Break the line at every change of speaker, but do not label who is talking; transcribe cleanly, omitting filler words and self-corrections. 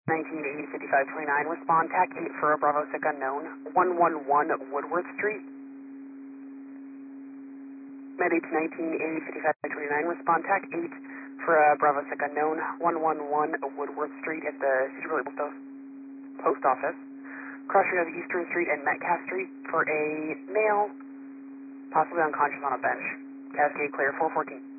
1980-5529, respond TAC 8 for a Bravo 6 unknown, 111 Woodworth Street. Med 1980-5529, respond TAC 8 for a Bravo 6 unknown, 111 Woodworth Street at the Cedar Valley Post Office. Crossing of Eastern Street and Metcalf Street for a male, possibly unconscious on a bench. Cascade clear, 414.